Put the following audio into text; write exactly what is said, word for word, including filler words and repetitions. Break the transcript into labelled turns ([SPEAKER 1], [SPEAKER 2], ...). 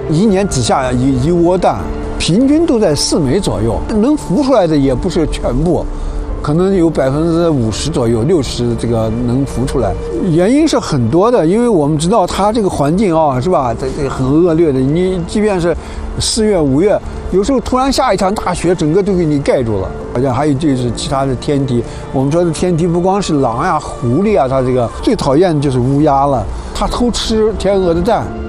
[SPEAKER 1] 一年只下一一窝蛋，平均都在四枚左右，能孵出来的也不是全部。可能有百分之五十左右，六十这个能孵出来，原因是很多的，因为我们知道它这个环境啊，是吧？这这很恶劣的，你即便是四月、五月，有时候突然下一场大雪，整个都给你盖住了。好像还有就是其他的天敌，我们说的天敌不光是狼呀、狐狸啊，它这个最讨厌的就是乌鸦了，它偷吃天鹅的蛋。